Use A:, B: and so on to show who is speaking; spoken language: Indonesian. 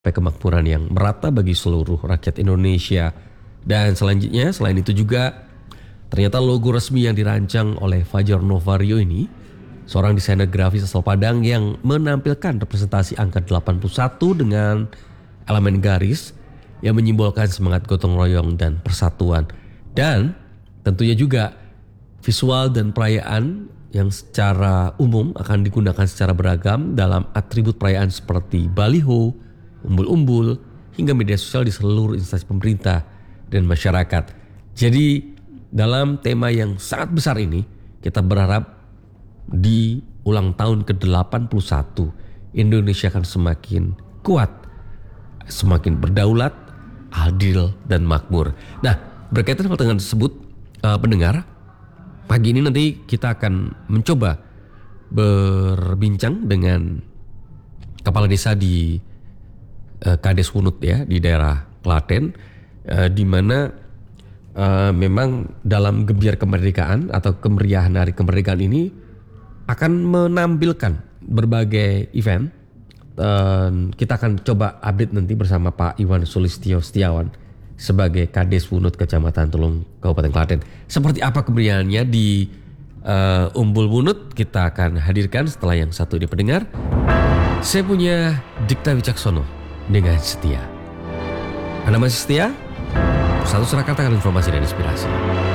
A: sampai kemakmuran yang merata bagi seluruh rakyat Indonesia. Dan selanjutnya, selain itu juga ternyata logo resmi yang dirancang oleh Fajar Novario ini, seorang desainer grafis asal Padang yang menampilkan representasi angka 81 dengan elemen garis yang menyimbolkan semangat gotong royong dan persatuan. Dan tentunya juga visual dan perayaan yang secara umum akan digunakan secara beragam dalam atribut perayaan seperti baliho, umbul-umbul, hingga media sosial di seluruh instansi pemerintah dan masyarakat. Jadi dalam tema yang sangat besar ini, kita berharap di ulang tahun ke-81 Indonesia akan semakin kuat, semakin berdaulat, adil dan makmur. Nah, berkaitan dengan tersebut, pendengar, pagi ini nanti kita akan mencoba berbincang dengan kepala desa di Kades Wunut ya, di daerah Klaten, di mana memang dalam gebiar kemerdekaan atau kemeriahan hari kemerdekaan ini akan menampilkan berbagai event. Dan kita akan coba update nanti bersama Pak Iwan Sulistyo Setiawan sebagai Kades Wunut Kecamatan Tulung Kabupaten Klaten. Seperti apa kemeriahannya di Umbul Wunut, kita akan hadirkan setelah yang satu ini, pendengar. Saya punya Dikta Wicaksono dengan setia. Anda masih setia? Satu Surakarta, informasi dan inspirasi.